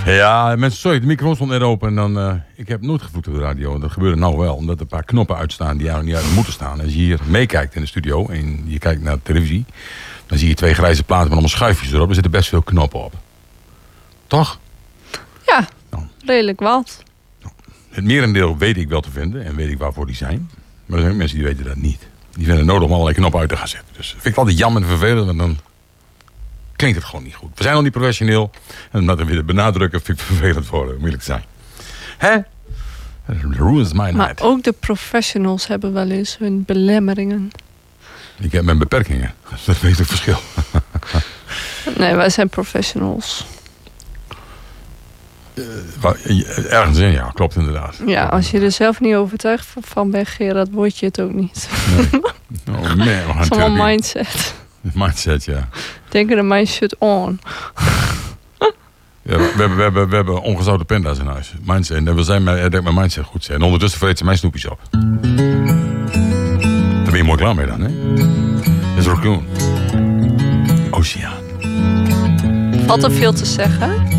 Ja, mensen, sorry, de microfoon stond net open. En dan, ik heb nooit gevloekt op de radio. Dat gebeurde nou wel, omdat er een paar knoppen uitstaan die er niet uit moeten staan. Als je hier meekijkt in de studio en je kijkt naar de televisie, dan zie je 2 grijze platen met allemaal schuifjes erop. Er zitten best veel knoppen op. Toch? Ja, redelijk wat. Het merendeel weet ik wel te vinden en weet ik waarvoor die zijn. Maar er zijn ook mensen die weten dat niet. Die vinden het nodig om allerlei knoppen uit te gaan zetten. Dus dat vind ik altijd jammer en vervelend, want dan klinkt het gewoon niet goed. We zijn nog niet professioneel. En om dat dan weer te benadrukken vind ik vervelend voor, om eerlijk te zijn. Hè? Ruins my night. Maar ook de professionals hebben wel eens hun belemmeringen. Ik heb mijn beperkingen. Dat is het verschil. Nee, wij zijn professionals. Ergens in, ja, klopt inderdaad. Ja, als je er zelf niet overtuigd van bent, Gerard, word je het ook niet. Nee. Oh man, we gaan het is allemaal mindset. Mindset, ja. Denken de mindset on. Ja, we hebben ongezouten pinda's in huis. Mindset. En dat wil zijn, dat mijn mindset goed zijn. En ondertussen vreet ze mijn snoepjes op. Daar ben je mooi klaar mee dan, hè? Dat is Raccoon. Oceaan. Valt er veel te zeggen?